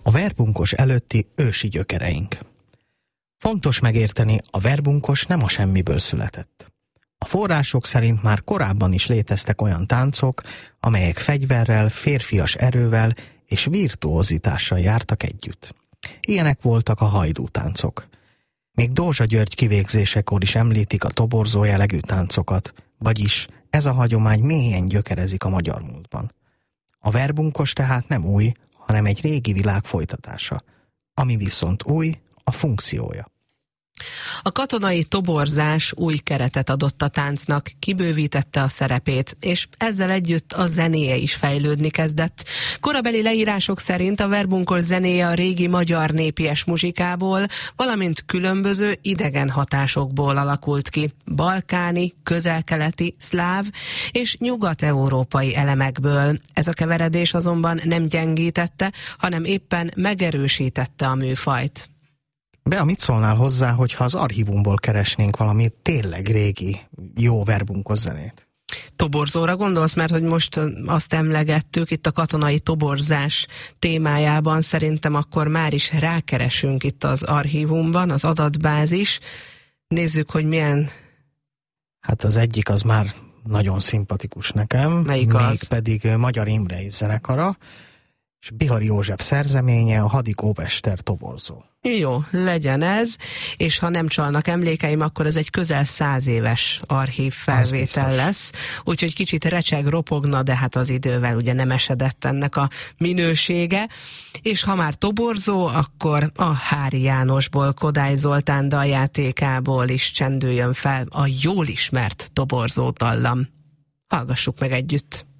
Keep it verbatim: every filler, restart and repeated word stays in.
A verbunkos előtti ősi gyökereink. Fontos megérteni, a verbunkos nem a semmiből született. A források szerint már korábban is léteztek olyan táncok, amelyek fegyverrel, férfias erővel és virtuózitással jártak együtt. Ilyenek voltak a hajdútáncok. Még Dózsa György kivégzésekor is említik a toborzó jellegű táncokat, vagyis ez a hagyomány mélyen gyökerezik a magyar múltban. A verbunkos tehát nem új, hanem egy régi világ folytatása, ami viszont új, a funkciója. A katonai toborzás új keretet adott a táncnak, kibővítette a szerepét, és ezzel együtt a zenéje is fejlődni kezdett. Korabeli leírások szerint a verbunkos zenéje a régi magyar népies muzsikából, valamint különböző idegen hatásokból alakult ki, balkáni, közel-keleti, szláv és nyugat-európai elemekből. Ez a keveredés azonban nem gyengítette, hanem éppen megerősítette a műfajt. Bea, mit szólnál hozzá, hogyha az archívumból keresnénk valami tényleg régi, jó verbunkos zenét? Toborzóra gondolsz, mert hogy most azt emlegettük itt a katonai toborzás témájában, szerintem akkor már is rákeresünk itt az archívumban, az adatbázis. Nézzük, hogy milyen... Hát az egyik az már nagyon szimpatikus nekem. Melyik az? Mégpedig Magyar Imre zenekara, és Bihari József szerzeménye, a Hadikómester toborzó. Jó, legyen ez, és ha nem csalnak emlékeim, akkor ez egy közel száz éves archív felvétel lesz, úgyhogy kicsit recseg, ropogna, de hát az idővel ugye nem esedett ennek a minősége, és ha már toborzó, akkor a Hári Jánosból, Kodály Zoltán daljátékából is csendüljön fel a jól ismert toborzó dallam. Hallgassuk meg együtt!